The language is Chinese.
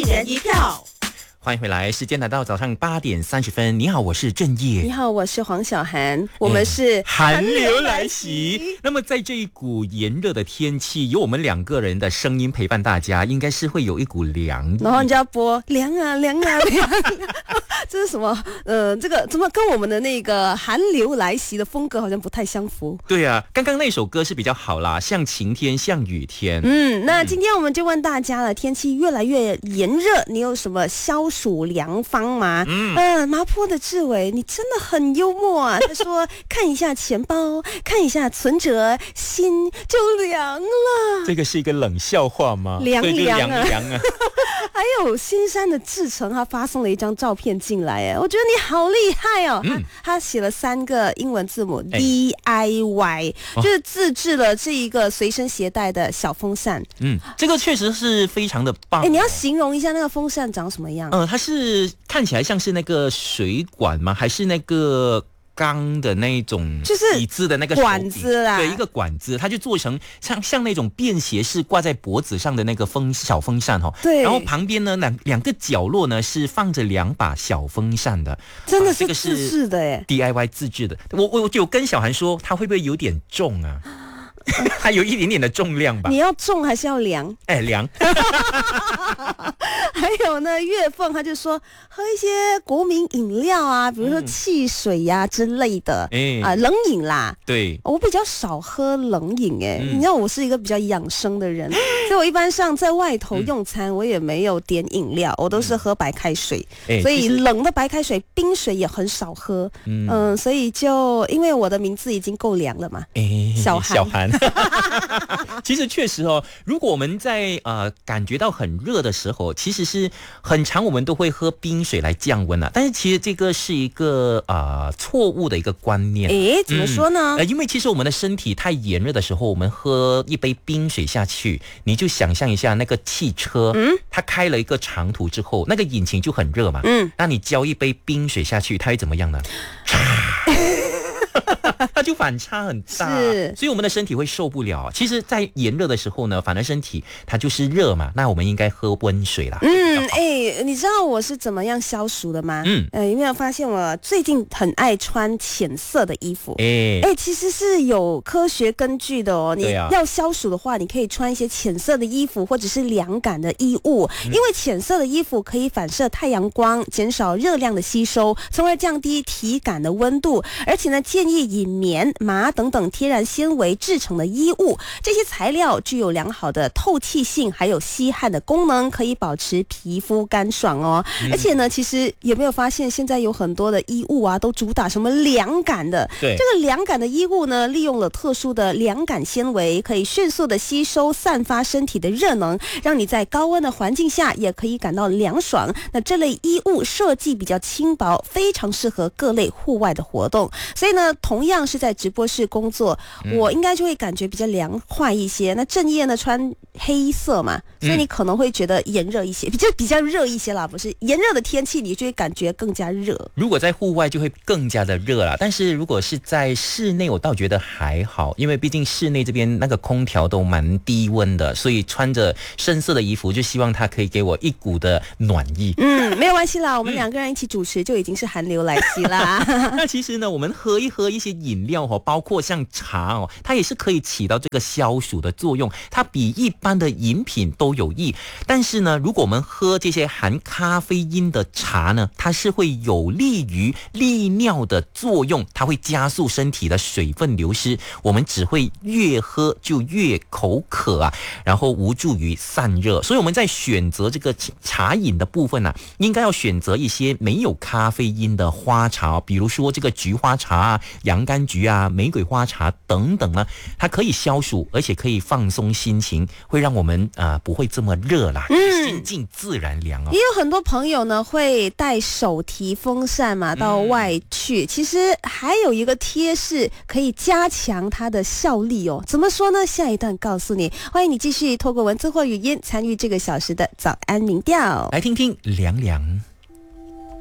人一票。 欢迎回来，时间来到早上8点30分。你好，我是郑业。 你好，我是黄小涵。我们是寒流来袭。那么在这一股炎热的天气，有我们2个人的声音陪伴大家，应该是会有一股凉意。 然后你就要播凉啊凉啊凉。这是什么？这个怎么跟我们的那个寒流来袭的风格好像不太相符？ 对啊，刚刚那首歌是比较好啦，像晴天，像雨天。 那今天我们就问大家了，天气越来越炎热，你有什么消暑良方吗？麻坡的志伟，你真的很幽默啊！他说，看一下钱包，看一下存折，心就凉了。 这个是一个冷笑话吗？ 凉凉啊！还有新山的志成，他发送了一张照片进来，我觉得你好厉害哦！他写了3个英文字母 DIY，就是自制了这一个随身携带的小风扇。 这个确实是非常的棒。 你要形容一下那个风扇长什么样？ 它是看起来像是那个水管吗？还是那个钢的那种， 就是椅子的那个管子啦？ 对，一个管子，它就做成像那种便携式挂在脖子上的那个小风扇哈。 对， 然后旁边呢两个角落呢是放着2把小风扇的， 真的是自制的耶 ，DIY 自制的。我就跟小涵说，它会不会有点重啊？还有一点点的重量吧。 你要重还是要凉？ 凉。 还有呢，月凤他就说喝一些国民饮料啊，比如说汽水呀、之类的，冷饮啦。 对， 我比较少喝冷饮你知道我是一个比较养生的人，所以我一般上在外头用餐，我也没有点饮料，我都是喝白开水，所以冷的白开水、冰水也很少喝。所以就因为我的名字已经够凉了嘛，小涵。 其实确实如果我们在感觉到很热的时候，其实是很常我们都会喝冰水来降温但是其实这个是一个错误的一个观念。 怎么说呢？ 因为其实我们的身体太炎热的时候，我们喝一杯冰水下去，你就想象一下那个汽车，它开了一个长途之后，那个引擎就很热嘛，那你浇一杯冰水下去，它会怎么样呢？它就反差很大，所以我们的身体会受不了。其实在炎热的时候呢，反而身体它就是热嘛，那我们应该喝温水啦。 你知道我是怎么样消暑的吗？有没有发现我最近很爱穿浅色的衣服？其实是有科学根据的你要消暑的话，你可以穿一些浅色的衣服或者是凉感的衣物，因为浅色的衣服可以反射太阳光，减少热量的吸收，从而降低体感的温度。而且呢，建议以棉、麻等等天然纤维制成的衣物，这些材料具有良好的透气性，还有吸汗的功能，可以保持皮肤干爽而且呢，其实有没有发现现在有很多的衣物都主打什么凉感的？对，这个凉感的衣物呢，利用了特殊的凉感纤维，可以迅速的吸收散发身体的热能，让你在高温的环境下也可以感到凉爽。那这类衣物设计比较轻薄，非常适合各类户外的活动。所以呢，同样是在直播室工作，我应该就会感觉比较凉快一些。那正业呢，穿黑色嘛，所以你可能会觉得炎热一些，比较热一些啦，不是炎热的天气，你就会感觉更加热。 如果在户外就会更加的热啦，但是如果是在室内，我倒觉得还好，因为毕竟室内这边那个空调都蛮低温的，所以穿着深色的衣服，就希望它可以给我一股的暖意。 没有关系啦，我们2个人一起主持就已经是寒流来袭啦。 那其实呢，我们喝一些饮料包括像茶它也是可以起到这个消暑的作用，它比一般的饮品都有益。但是呢，如果我们喝这些含咖啡因的茶呢，它是会有利于利尿的作用，它会加速身体的水分流失，我们只会越喝就越口渴然后无助于散热。所以我们在选择这个茶饮的部分应该要选择一些没有咖啡因的花茶，比如说这个菊花茶洋甘菊玫瑰花茶等等呢，它可以消暑，而且可以放松心情，会让我们不会这么热啦，心静自然凉也有很多朋友呢会带手提风扇嘛到外去，其实还有一个贴士可以加强它的效力怎么说呢？下一段告诉你。欢迎你继续透过文字或语音参与这个小时的早安民调， 来听听凉凉。